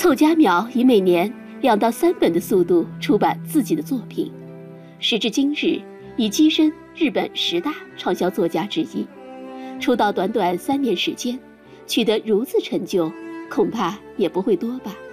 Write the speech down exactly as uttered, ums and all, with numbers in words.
凑佳苗以每年两到三本的速度出版自己的作品，时至今日已跻身日本十大畅销作家之一。出道短短三年时间，取得如此成就，恐怕也不会多吧。